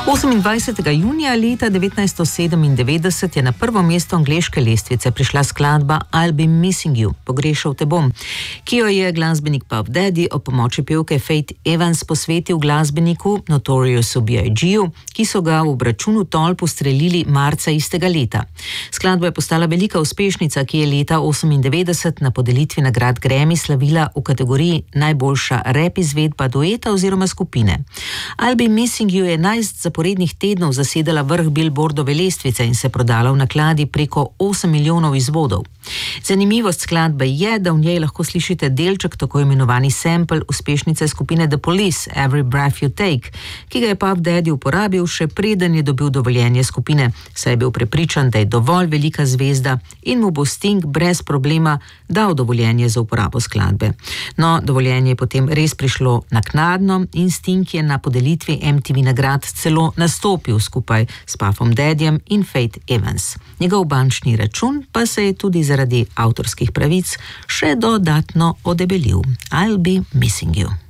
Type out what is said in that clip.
28. junija leta 1997 je na prvo mesto angleške lestvice prišla skladba I'll Be Missing You, Pogrešal te bom, ki jo je glasbenik Puff Daddy ob pomoči pevke Faith Evans posvetil glasbeniku Notoriousu B.I.G.-ju, ki so ga v obračunu tolp ustrelili marca istega leta. Skladba je postala velika uspešnica, ki je leta 1998 na podelitvi nagrad Grammy slavila v kategoriji najboljša rap izvedba dueta oziroma skupine. I'll Be Missing You je 11 zaporednih tednov zasedala vrh Billboardove lestvice in se prodala v nakladi preko 8 milijonov izvodov. Zanimivost skladbe je, da v njej lahko slišite delček tako imenovani sample uspešnice skupine The Police, Every Breath You Take, ki ga je Puff Daddy uporabil še preden je dobil dovoljenje skupine, saj je bil prepričan, da je dovolj velika zvezda in mu bo Sting brez problema dal dovoljenje za uporabo skladbe. No, dovoljenje je potem res prišlo naknadno in Sting je na podelitvi MTV nagrad celo nastopil skupaj s Puffom Daddyjem in Faith Evans. Njegov bančni račun pa se je tudi zaradi avtorskih pravic še dodatno odebelil. I'll be missing you.